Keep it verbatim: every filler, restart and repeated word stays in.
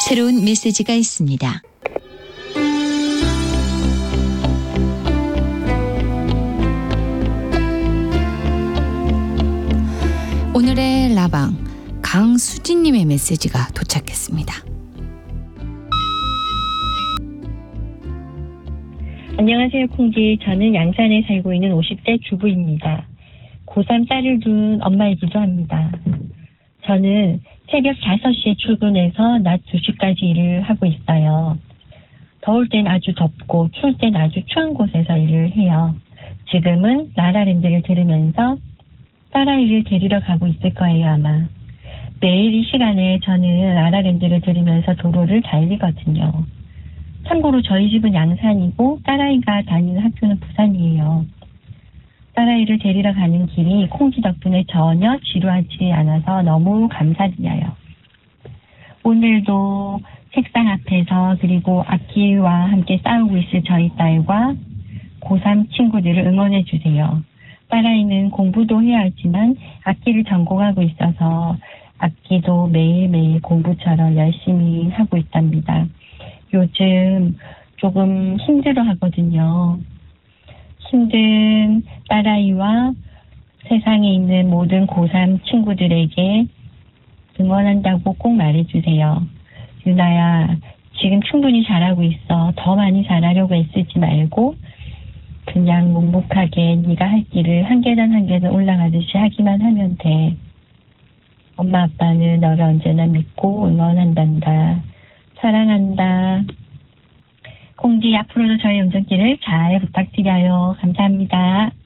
새로운 메시지가 있습니다. 오늘의 라방 강수진님의 메시지가 도착했습니다. 안녕하세요, 콩지. 저는 양산에 살고 있는 오십 대 주부입니다. 고삼 딸을 둔 엄마이기도 합니다. 저는 새벽 다섯 시에 출근해서 낮 두 시까지 일을 하고 있어요. 더울 땐 아주 덥고 추울 땐 아주 추운 곳에서 일을 해요. 지금은 라라랜드를 들으면서 딸아이를 데리러 가고 있을 거예요, 아마. 매일 이 시간에 저는 라라랜드를 들으면서 도로를 달리거든요. 참고로 저희 집은 양산이고 딸아이가 다니는 학교는 부산이에요. 딸아이를 데리러 가는 길이 콩지 덕분에 전혀 지루하지 않아서 너무 감사드려요. 오늘도 책상 앞에서 그리고 악기와 함께 싸우고 있을 저희 딸과 고삼 친구들을 응원해 주세요. 딸아이는 공부도 해야 하지만 악기를 전공하고 있어서 악기도 매일매일 공부처럼 열심히 하고 있답니다. 요즘 조금 힘들어 하거든요. 힘든 딸아이와 세상에 있는 모든 고삼 친구들에게 응원한다고 꼭 말해주세요. 유나야, 지금 충분히 잘하고 있어. 더 많이 잘하려고 애쓰지 말고 그냥 묵묵하게 네가 할 길을 한 계단 한 계단 올라가듯이 하기만 하면 돼. 엄마 아빠는 너를 언제나 믿고 응원한단다. 사랑한다. 콩지 앞으로도 저희 운전길을 잘 부탁드려요. 감사합니다.